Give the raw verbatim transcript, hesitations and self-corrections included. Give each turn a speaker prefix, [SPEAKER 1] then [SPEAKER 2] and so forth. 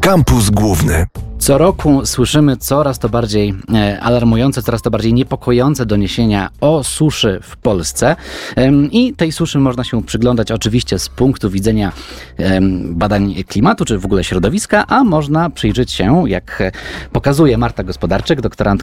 [SPEAKER 1] Kampus Główny.
[SPEAKER 2] Co roku słyszymy coraz to bardziej alarmujące, coraz to bardziej niepokojące doniesienia o suszy w Polsce. I tej suszy można się przyglądać oczywiście z punktu widzenia badań klimatu, czy w ogóle środowiska, a można przyjrzeć się, jak pokazuje Marta Gospodarczyk, doktorantka